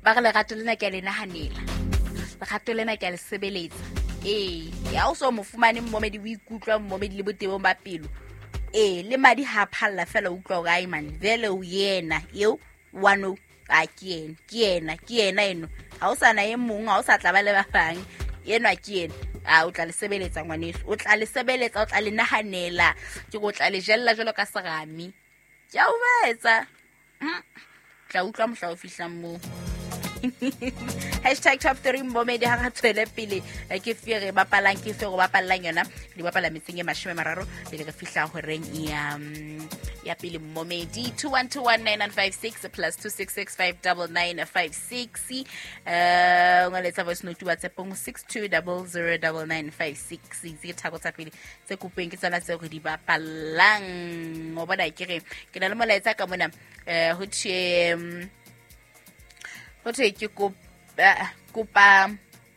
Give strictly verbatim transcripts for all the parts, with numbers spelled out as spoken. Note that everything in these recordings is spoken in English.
ba re lerato lena ke a le nahanela lerato lena ke a le sebeletsa eh ya o so mo fumane mmomedi o ikutlwa mmomedi le botebong ba pelo eh le madi ha phalla fela o utlwa ga imane vele o yena yo wano a ke yena ke yena ke yena eno ha o sana ye mong ha o sa tla ba le ba bang yena ke yena a o tla le sebeletsa ngwaneso o tla le sebeletsa o tla le nahanela ke go tla le jella jalo ka serami ke a o betsa tla utlwa mohla o fihlang mo hashtag top three mmomedi ha ga tswele pele ke fere ba palang ke fere ba palang yona di ba pala metseng e mashome mararo le ka fihla go reng ya ya pele mmomedi two one two one nine nine five six plus two six six five nine nine five six uh ngoletsa voice note WhatsApp mo six two zero zero nine nine five six ke thako tsa pele tse kopeng ke tsana tse go di ba palang o bona ke re ke na le molaetsa ka mona eh ho tshwe ho tshwe ke kopa kopa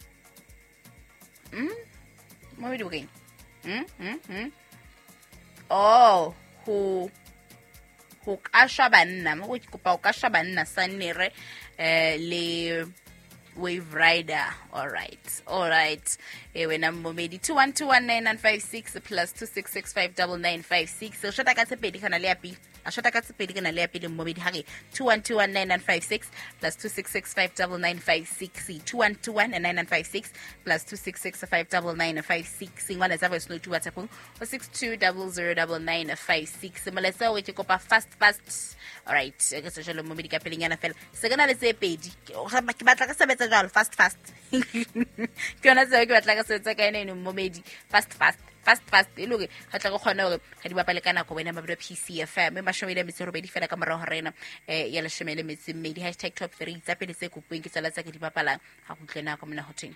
hm mo di bogeng hm hm hm oh ho ho kasha banna mo go kopa ho kasha banna sanere eh le Wave Rider. All right. All right. Eh wena mmomedi two one two one nine nine five six plus two six six five nine nine five six. So shota ka tsepedi kana le api. A shota ka tsepedi kana le api le mmomedi hage two one two one nine nine five six plus two six six five nine nine five six two one two one nine nine five six plus two six six five nine nine five six. Ngwana tsa voice note WhatsApp o six two zero zero nine nine five six. Molesa o ke kopa fast fast. All right. Ke se jalo mmomedi ka pelenyana fela. Se kana le tsepedi. Ke batla ka sebetsa jalo fast fast. Ke yona tse ke batla ka sebetsa ka ene mmomedi fast fast fast fast e loke ga tla go kgona gore ga di bapale kana go bona ba P C F M ma shomile metsi robedi fela ka morao rena eh ya le shomile metsi mmedi hashtag top three tsa pele tse kopeng ke tsala tsa ke di bapalang ha go tlena ka mona hotheng